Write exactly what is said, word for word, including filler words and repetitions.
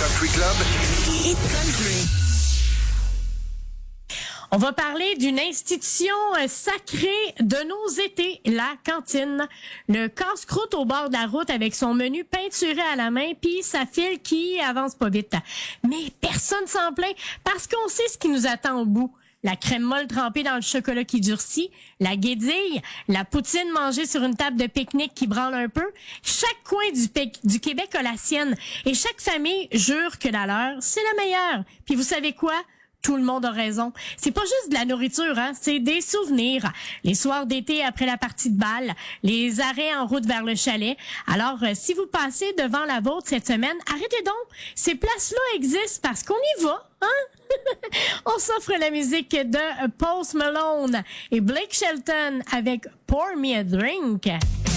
Country Club, Hit Country. On va parler d'une institution sacrée de nos étés, la cantine. Le casse-croûte au bord de la route avec son menu peinturé à la main puis sa file qui avance pas vite. Mais personne s'en plaint parce qu'on sait ce qui nous attend au bout. La crème molle trempée dans le chocolat qui durcit, la guédille, la poutine mangée sur une table de pique-nique qui branle un peu. Chaque coin du, du Québec a la sienne et chaque famille jure que la leur, c'est la meilleure. Puis vous savez quoi? Tout le monde a raison. C'est pas juste de la nourriture, hein, c'est des souvenirs. Les soirs d'été après la partie de balle, les arrêts en route vers le chalet. Alors, euh, si vous passez devant la vôtre cette semaine, arrêtez donc. Ces places-là existent parce qu'on y va, hein? On s'offre la musique de Post Malone et Blake Shelton avec Pour Me a Drink.